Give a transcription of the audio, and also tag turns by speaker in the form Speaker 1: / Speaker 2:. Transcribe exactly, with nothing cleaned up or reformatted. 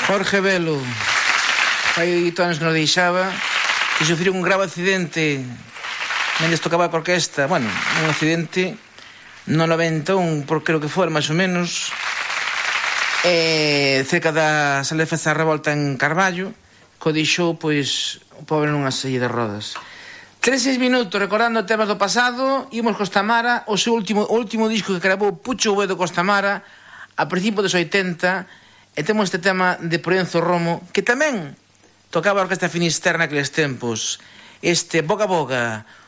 Speaker 1: Jorge Velo, fai oito anos que nos deixaba, que sufriu un grave accidente mentres tocaba a orquesta, bueno, un accidente no noventa e un, por creo que fora, máis ou menos, eh, cerca da sala de festa da Revolta en Carballo, que o deixou, pois, o pobre nunha silla de rodas. Tres, seis minutos recordando temas do pasado. Imos Costamara, o seu último, o último disco que gravou Pucho Boedo Costamara a principios dos oitenta, e temos este tema de Proenzo Romo, que tamén tocaba a Orquesta Finisterra naqueles tempos. Este Boga Boga,